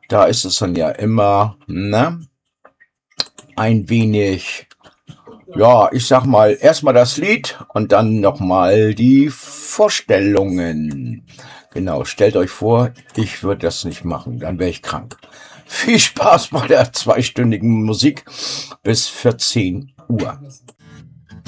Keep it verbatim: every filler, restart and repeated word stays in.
Da ist es dann ja immer, ne, ein wenig, ja, ich sag mal, erstmal das Lied und dann nochmal die Vorstellungen. Genau, stellt euch vor, ich würde das nicht machen, dann wäre ich krank. Viel Spaß bei der zweistündigen Musik bis vierzehn Uhr.